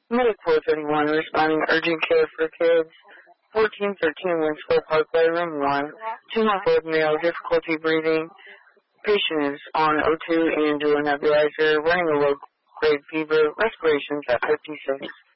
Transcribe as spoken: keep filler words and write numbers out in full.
Medic four thirty-one responding urgent care for kids. fourteen thirteen Winslow Parkway, room one. Two-month-old male, difficulty breathing. Patient is on O two and dual nebulizer, running a low-grade fever, respirations at fifty-six.